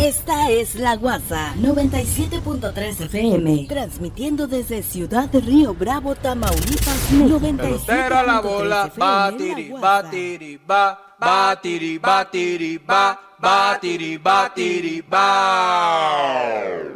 Esta es La Guasa 97.3 FM, transmitiendo desde Ciudad de Río Bravo, Tamaulipas. 97.3 la bola, batiri, batiri, ba, batiri, batiri, ba, batiri, batiri, ba.